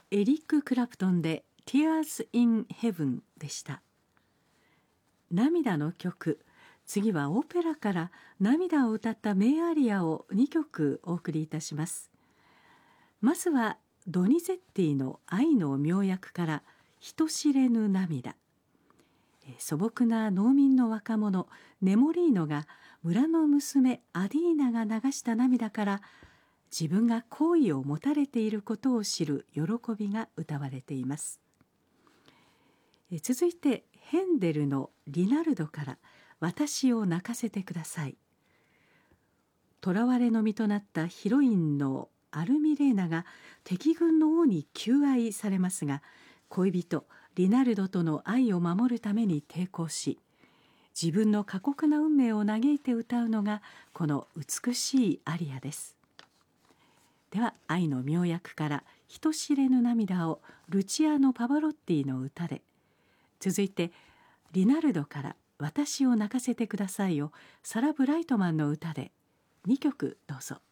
エリック・クラプトンで Tears in Heaven でした。涙の曲、次はオペラから涙を歌った名アリアを2曲お送りいたします。まずはドニゼッティの愛の妙薬から人知れぬ涙。素朴な農民の若者ネモリーノが村の娘アディーナが流した涙から自分が好意を持たれていることを知る喜びが歌われています。続いてヘンデルのリナルドから私を泣かせてください。囚われの身となったヒロインのアルミレーナが敵軍の王に求愛されますが、恋人リナルドとの愛を守るために抵抗し、自分の過酷な運命を嘆いて歌うのがこの美しいアリアです。では愛の妙薬から人知れぬ涙をルチアーノ・パヴァロッティの歌で、続いてリナルドから私を泣かせてくださいをサラ・ブライトマンの歌で2曲どうぞ。